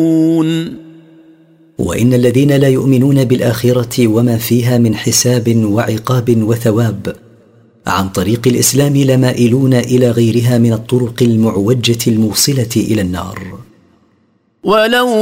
وإن الذين لا يؤمنون بالآخرة وما فيها من حساب وعقاب وثواب عن طريق الإسلام لمائلون إلى غيرها من الطرق المعوجة الموصلة إلى النار. ولو